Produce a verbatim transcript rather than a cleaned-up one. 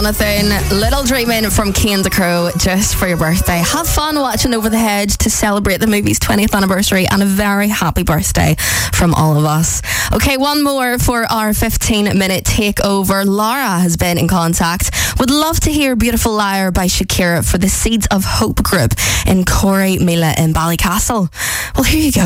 Jonathan, Little Dreamin' from Kane Crow just for your birthday. Have fun watching Over the Hedge to celebrate the movie's twentieth anniversary, and a very happy birthday from all of us. Okay, one more for our fifteen minute takeover. Laura has been in contact. Would love to hear Beautiful Liar by Shakira for the Seeds of Hope group in Corey Mila in Ballycastle. Well, here you go.